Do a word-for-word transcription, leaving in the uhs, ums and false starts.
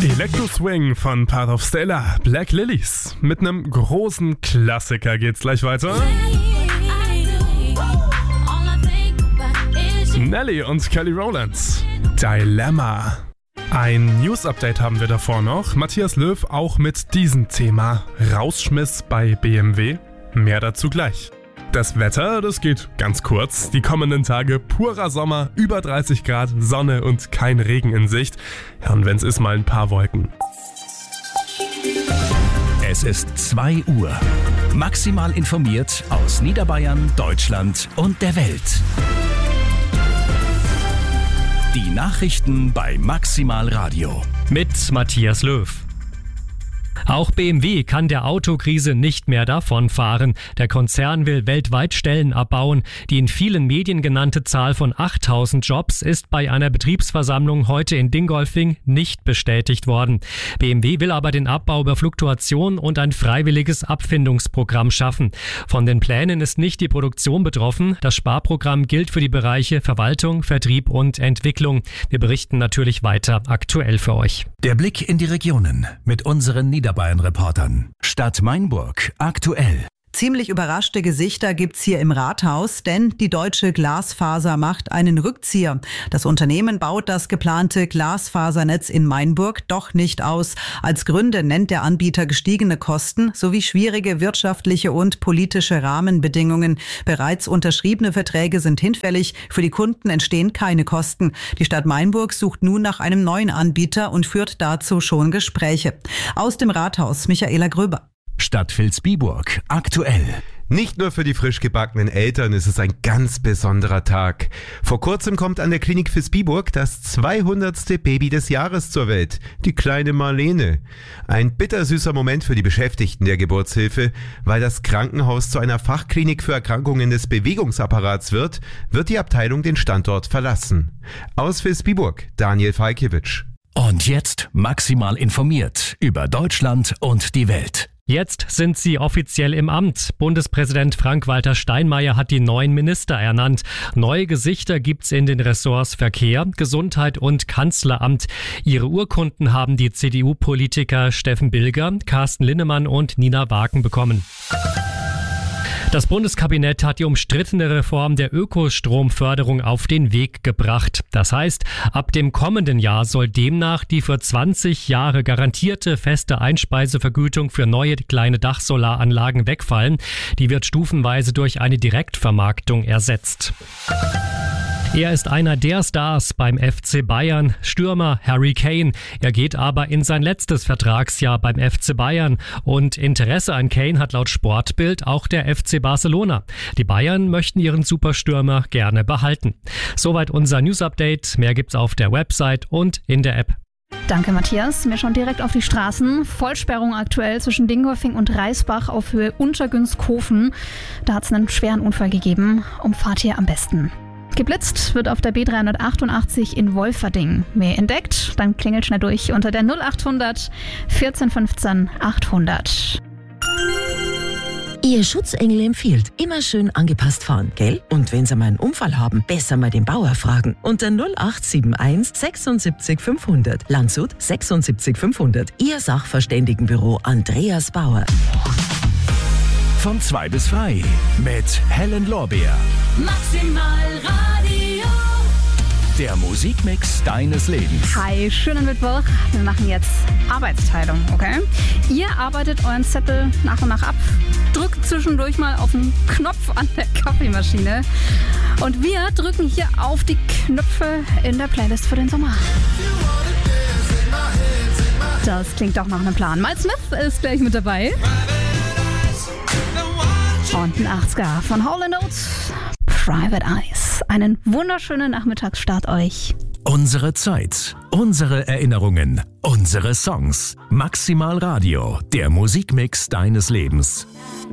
Electro Swing von Path of Stella, Black Lilies. Mit einem großen Klassiker geht's gleich weiter. Nelly und Kelly Rowlands, Dilemma. Ein News-Update haben wir davor noch. Matthias Löw auch mit diesem Thema. Rausschmiss bei B M W. Mehr dazu gleich. Das Wetter, das geht ganz kurz. Die kommenden Tage purer Sommer, über dreißig Grad, Sonne und kein Regen in Sicht. Ja, und wenn's ist, mal ein paar Wolken. Es ist zwei Uhr. Maximal informiert aus Niederbayern, Deutschland und der Welt. Die Nachrichten bei Maximal Radio. Mit Matthias Löw. Auch B M W kann der Autokrise nicht mehr davonfahren. Der Konzern will weltweit Stellen abbauen. Die in vielen Medien genannte Zahl von achttausend Jobs ist bei einer Betriebsversammlung heute in Dingolfing nicht bestätigt worden. B M W will aber den Abbau über Fluktuation und ein freiwilliges Abfindungsprogramm schaffen. Von den Plänen ist nicht die Produktion betroffen. Das Sparprogramm gilt für die Bereiche Verwaltung, Vertrieb und Entwicklung. Wir berichten natürlich weiter aktuell für euch. Der Blick in die Regionen mit unseren Niederbayern-Reportern. Stadt Mainburg aktuell. Ziemlich überraschte Gesichter gibt's hier im Rathaus, denn die Deutsche Glasfaser macht einen Rückzieher. Das Unternehmen baut das geplante Glasfasernetz in Mainburg doch nicht aus. Als Gründe nennt der Anbieter gestiegene Kosten sowie schwierige wirtschaftliche und politische Rahmenbedingungen. Bereits unterschriebene Verträge sind hinfällig, für die Kunden entstehen keine Kosten. Die Stadt Mainburg sucht nun nach einem neuen Anbieter und führt dazu schon Gespräche. Aus dem Rathaus Michaela Gröber. Stadt Vilsbiburg aktuell. Nicht nur für die frisch gebackenen Eltern ist es ein ganz besonderer Tag. Vor kurzem kommt an der Klinik Vilsbiburg das zweihundertste Baby des Jahres zur Welt, die kleine Marlene. Ein bittersüßer Moment für die Beschäftigten der Geburtshilfe. Weil das Krankenhaus zu einer Fachklinik für Erkrankungen des Bewegungsapparats wird, wird die Abteilung den Standort verlassen. Aus Vilsbiburg, Daniel Falkiewicz. Und jetzt maximal informiert über Deutschland und die Welt. Jetzt sind sie offiziell im Amt. Bundespräsident Frank-Walter Steinmeier hat die neuen Minister ernannt. Neue Gesichter gibt's in den Ressorts Verkehr, Gesundheit und Kanzleramt. Ihre Urkunden haben die C D U-Politiker Steffen Bilger, Carsten Linnemann und Nina Wagen bekommen. Das Bundeskabinett hat die umstrittene Reform der Ökostromförderung auf den Weg gebracht. Das heißt, ab dem kommenden Jahr soll demnach die für zwanzig Jahre garantierte feste Einspeisevergütung für neue kleine Dachsolaranlagen wegfallen. Die wird stufenweise durch eine Direktvermarktung ersetzt. Er ist einer der Stars beim F C Bayern, Stürmer Harry Kane. Er geht aber in sein letztes Vertragsjahr beim F C Bayern. Und Interesse an Kane hat laut Sportbild auch der F C Barcelona. Die Bayern möchten ihren Superstürmer gerne behalten. Soweit unser News-Update. Mehr gibt's auf der Website und in der App. Danke, Matthias. Wir schauen direkt auf die Straßen. Vollsperrung aktuell zwischen Dingolfing und Reisbach auf Höhe Untergünstkofen. Da hat es einen schweren Unfall gegeben. Umfahrt hier am besten. Geblitzt wird auf der B dreihundertachtundachtzig in Wolferding. Mehr entdeckt? Dann klingelt schnell durch unter der null achthundert vierzehn fünfzehn achthundert. Ihr Schutzengel empfiehlt, immer schön angepasst fahren, gell? Und wenn Sie mal einen Unfall haben, besser mal den Bauer fragen. Unter null acht sieben eins sechsundsiebzig fünfhundert. Landshut sechsundsiebzig fünfhundert. Ihr Sachverständigenbüro Andreas Bauer. Von zwei bis frei mit Helen Lorbeer. Maximal Radio. Der Musikmix deines Lebens. Hi, schönen Mittwoch. Wir machen jetzt Arbeitsteilung, okay? Ihr arbeitet euren Zettel nach und nach ab, drückt zwischendurch mal auf den Knopf an der Kaffeemaschine und wir drücken hier auf die Knöpfe in der Playlist für den Sommer. Das klingt doch nach einem Plan. Miles Smith ist gleich mit dabei. Und ein achtziger von Hall and Oates, Private Eyes. Einen wunderschönen Nachmittagsstart euch. Unsere Zeit, unsere Erinnerungen, unsere Songs. Maximal Radio, der Musikmix deines Lebens.